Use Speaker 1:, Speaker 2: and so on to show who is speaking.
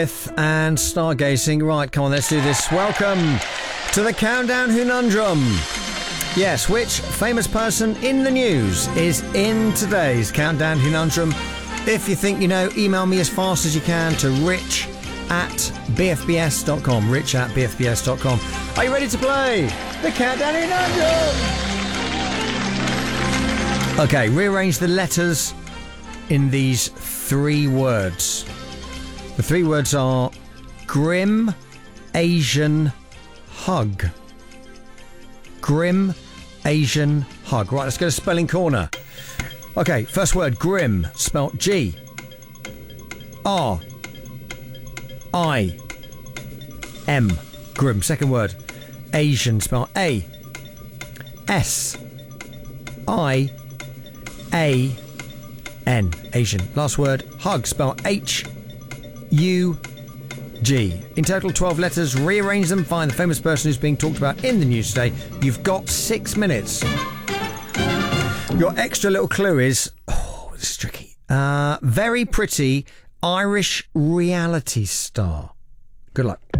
Speaker 1: And stargazing. Right, come on, let's do this. Welcome to the Countdown Conundrum. Yes, which famous person in the news is in today's Countdown Conundrum? If you think you know, email me as fast as you can to rich@bfbs.com. rich@bfbs.com. Are you ready to play the Countdown Conundrum? Okay, rearrange the letters in these three words. The three words are grim Asian hug. Grim Asian hug. Right, let's go to Spelling Corner. Okay, first word, grim, spelt G-R-I-M. Grim. Second word, Asian, spelt A-S-I-A-N. Asian. Last word, hug, spelt H-U-G. In total, 12 letters. Rearrange them. Find the famous person who's being talked about in the news today. You've got 6 minutes. Your extra little clue is... Oh, this is tricky. Very pretty Irish reality star. Good luck.